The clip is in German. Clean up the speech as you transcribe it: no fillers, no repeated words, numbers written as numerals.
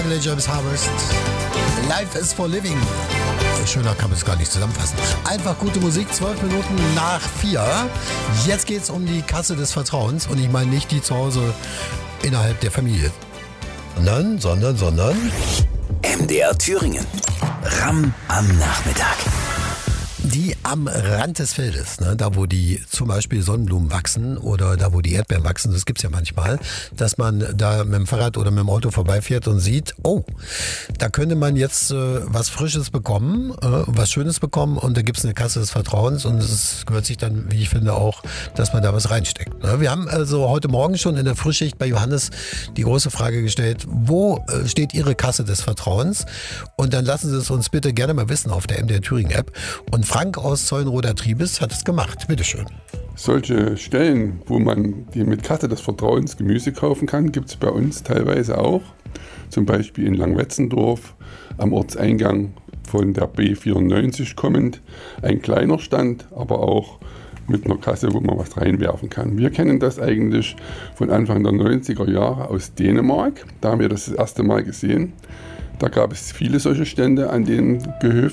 Ugly James Harvest. Life is for living. Schöner kann man es gar nicht zusammenfassen. Einfach gute Musik, 12 Minuten nach 4. Jetzt geht's um die Kasse des Vertrauens. Und ich meine nicht die zu Hause innerhalb der Familie. Sondern MDR Thüringen. Ramm am Nachmittag. Die am Rand des Feldes, ne, da wo die zum Beispiel Sonnenblumen wachsen oder da wo die Erdbeeren wachsen, das gibt's ja manchmal, dass man da mit dem Fahrrad oder mit dem Auto vorbeifährt und sieht, oh, da könnte man jetzt was Frisches bekommen, was Schönes bekommen und da gibt's eine Kasse des Vertrauens und es gehört sich dann, wie ich finde, auch, dass man da was reinsteckt. Ne? Wir haben also heute Morgen schon in der Frühschicht bei Johannes die große Frage gestellt, wo steht Ihre Kasse des Vertrauens? Und dann lassen Sie es uns bitte gerne mal wissen auf der MDR Thüringen App. Und Frank aus Zeulenroda Triebes hat es gemacht. Bitteschön. Solche Stellen, wo man die mit Kasse des Vertrauens Gemüse kaufen kann, gibt es bei uns teilweise auch. Zum Beispiel in Langwetzendorf am Ortseingang von der B94 kommend. Ein kleiner Stand, aber auch mit einer Kasse, wo man was reinwerfen kann. Wir kennen das eigentlich von Anfang der 90er Jahre aus Dänemark. Da haben wir das erste Mal gesehen. Da gab es viele solche Stände an den Gehöften.